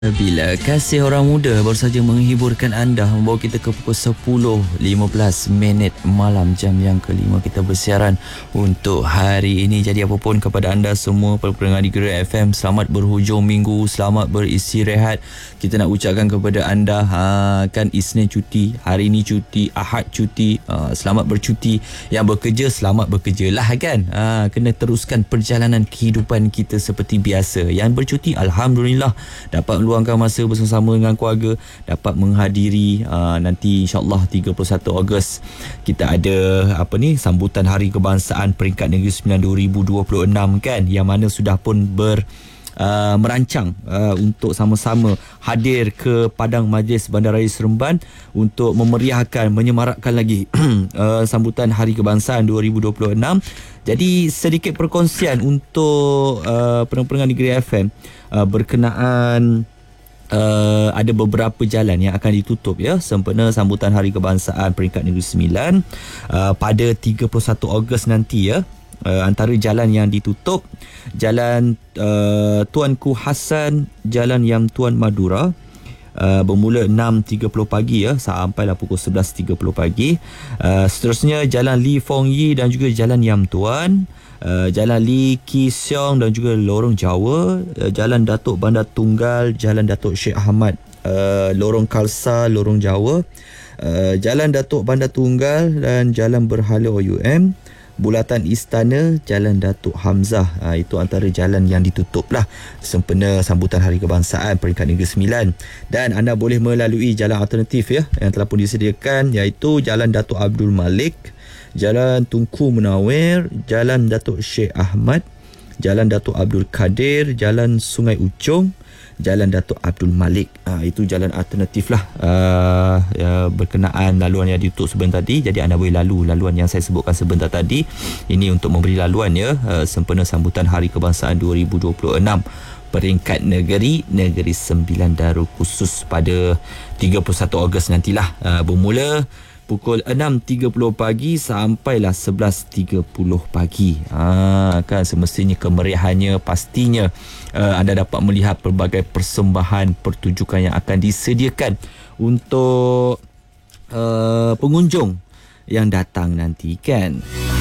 Bila Kasih Orang Muda baru saja menghiburkan anda, membawa kita ke pukul 10.15 malam, jam yang kelima kita bersiaran untuk hari ini. Jadi apapun kepada anda semua pendengar di Gerak FM, selamat berhujung minggu, selamat berisi rehat. Kita nak ucapkan kepada anda, kan Isnin cuti, hari ini cuti, Ahad cuti, selamat bercuti. Yang bekerja, selamat bekerja lah kan. Kena teruskan perjalanan kehidupan kita seperti biasa. Yang bercuti, Alhamdulillah dapat luangkan masa bersama dengan keluarga, dapat menghadiri nanti insyaAllah 31 Ogos kita ada sambutan Hari Kebangsaan peringkat Negeri Sembilan 2026 kan, yang mana sudah pun merancang untuk sama-sama hadir ke Padang Majlis Bandaraya Seremban untuk memeriahkan, menyemarakkan lagi sambutan Hari Kebangsaan 2026. Jadi sedikit perkongsian untuk pendengar Negeri FM berkenaan ada beberapa jalan yang akan ditutup ya sempena sambutan Hari Kebangsaan peringkat Negeri Sembilan pada 31 Ogos nanti ya. Antara jalan yang ditutup, Jalan Tuanku Hassan, Jalan Yam Tuan Madura, bermula 6.30 pagi ya sampailah pukul 11.30 pagi. Seterusnya Jalan Lee Fong Yi dan juga Jalan Yam Tuan, Jalan Lee Ki Siong dan juga Lorong Jawa, Jalan Datuk Bandar Tunggal, Jalan Datuk Sheikh Ahmad, Lorong Khalsa, Lorong Jawa, Jalan Datuk Bandar Tunggal dan Jalan Berhala OUM, Bulatan Istana, Jalan Datuk Hamzah. Itu antara jalan yang ditutup lah sempena sambutan Hari Kebangsaan peringkat Negeri Sembilan. Dan anda boleh melalui jalan alternatif ya yang telah pun disediakan, iaitu Jalan Datuk Abdul Malik, Jalan Tunku Munawir, Jalan Datuk Sheikh Ahmad, Jalan Datuk Abdul Kadir, Jalan Sungai Ucong, Jalan Datuk Abdul Malik. Itu jalan alternatif lah berkenaan laluan yang ditutup sebentar tadi. Jadi anda boleh lalu laluan yang saya sebutkan sebentar tadi. Ini untuk memberi laluan ya sempena sambutan Hari Kebangsaan 2026 peringkat Negeri Sembilan Darul Khusus pada 31 Ogos nantilah, bermula pukul 6.30 pagi sampailah 11.30 pagi. Kan semestinya kemeriahannya pastinya anda dapat melihat pelbagai persembahan pertunjukan yang akan disediakan untuk pengunjung yang datang nanti kan.